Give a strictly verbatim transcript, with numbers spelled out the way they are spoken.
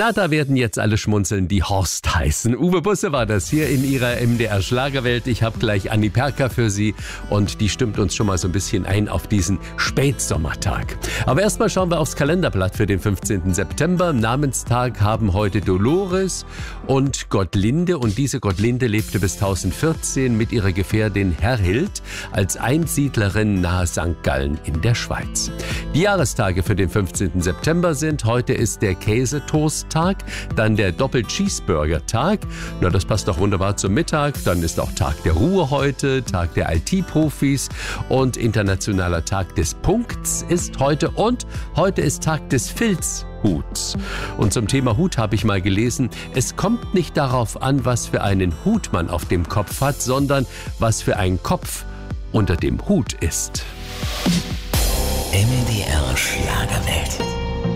Na, da werden jetzt alle schmunzeln, die Horst heißen. Uwe Busse war das hier in ihrer M D R Schlagerwelt. Ich habe gleich Anni Perka für Sie und die stimmt uns schon mal so ein bisschen ein auf diesen Spätsommertag. Aber erstmal schauen wir aufs Kalenderblatt für den fünfzehnten September. Namenstag haben heute Dolores und Gottlinde, und diese Gottlinde lebte bis tausendvierzehn mit ihrer Gefährtin Herhild als Einsiedlerin nahe Sankt Gallen in der Schweiz. Die Jahrestage für den fünfzehnten September sind: heute ist der Käsetoast Tag, dann der Doppel-Cheeseburger-Tag. Na, das passt doch wunderbar zum Mittag. Dann ist auch Tag der Ruhe heute, Tag der I T-Profis, und internationaler Tag des Punkts ist heute, und heute ist Tag des Filzhuts. Und zum Thema Hut habe ich mal gelesen: es kommt nicht darauf an, was für einen Hut man auf dem Kopf hat, sondern was für ein Kopf unter dem Hut ist. M D R Schlagerwelt.